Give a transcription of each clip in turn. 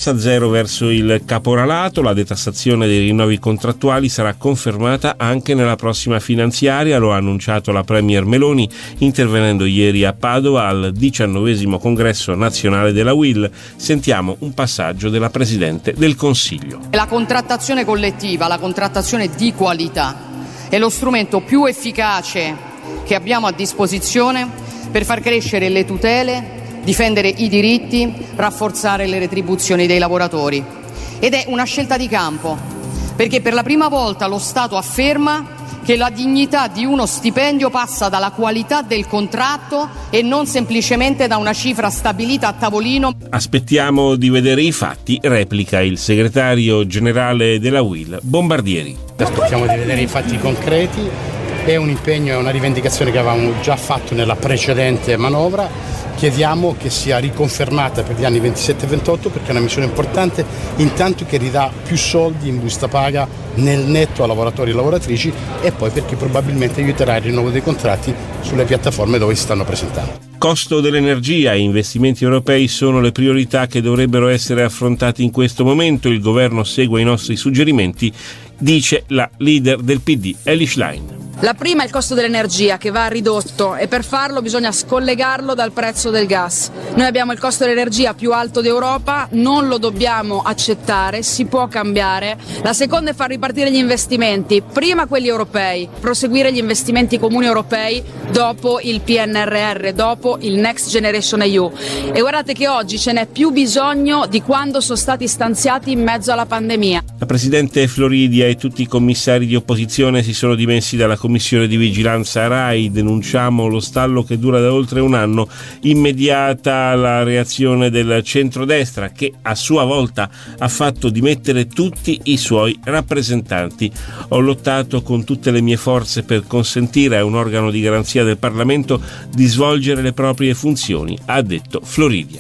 tassa zero verso il caporalato. La detassazione dei rinnovi contrattuali sarà confermata anche nella prossima finanziaria, lo ha annunciato la Premier Meloni intervenendo ieri a Padova al 19° congresso nazionale della UIL. Sentiamo un passaggio della Presidente del Consiglio. La contrattazione collettiva, la contrattazione di qualità è lo strumento più efficace che abbiamo a disposizione per far crescere le tutele, difendere i diritti, rafforzare le retribuzioni dei lavoratori. Ed è una scelta di campo, perché per la prima volta lo Stato afferma che la dignità di uno stipendio passa dalla qualità del contratto e non semplicemente da una cifra stabilita a tavolino. Aspettiamo di vedere i fatti, replica il segretario generale della UIL, Bombardieri. Aspettiamo di vedere i fatti concreti. È un impegno, è una rivendicazione che avevamo già fatto nella precedente manovra. Chiediamo che sia riconfermata per gli anni 27 e 28 perché è una misura importante, intanto che ridà più soldi in busta paga nel netto a lavoratori e lavoratrici e poi perché probabilmente aiuterà il rinnovo dei contratti sulle piattaforme dove si stanno presentando. Costo dell'energia e investimenti europei sono le priorità che dovrebbero essere affrontate in questo momento. Il governo segue i nostri suggerimenti, dice la leader del PD, Elly Schlein. La prima è il costo dell'energia che va ridotto e per farlo bisogna scollegarlo dal prezzo del gas. Noi abbiamo il costo dell'energia più alto d'Europa, non lo dobbiamo accettare, si può cambiare. La seconda è far ripartire gli investimenti, prima quelli europei, proseguire gli investimenti comuni europei dopo il PNRR, dopo il Next Generation EU. E guardate che oggi ce n'è più bisogno di quando sono stati stanziati in mezzo alla pandemia. La Presidente Floridia e tutti i commissari di opposizione si sono dimessi dalla Commissione di vigilanza RAI. Denunciamo lo stallo che dura da oltre un anno. Immediata la reazione del centrodestra che a sua volta ha fatto dimettere tutti i suoi rappresentanti. Ho lottato con tutte le mie forze per consentire a un organo di garanzia del Parlamento di svolgere le proprie funzioni, ha detto Floridia.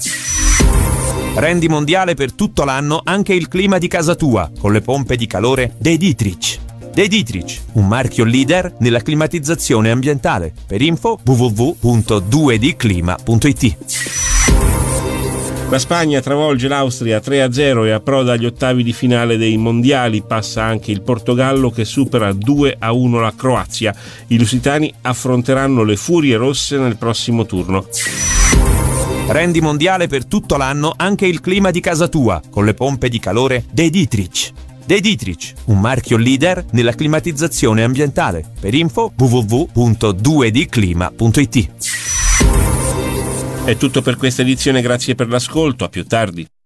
Rendi mondiale per tutto l'anno anche il clima di casa tua con le pompe di calore De Dietrich. De Dietrich, un marchio leader nella climatizzazione ambientale. Per info www.2dclima.it. La Spagna travolge l'Austria 3-0 e approda agli ottavi di finale dei mondiali. Passa anche il Portogallo che supera 2-1 la Croazia. I lusitani affronteranno le Furie Rosse nel prossimo turno. Rendi mondiale per tutto l'anno anche il clima di casa tua con le pompe di calore De Dietrich. De Dietrich, un marchio leader nella climatizzazione ambientale. Per info www.2dclima.it. È tutto per questa edizione, grazie per l'ascolto, a più tardi.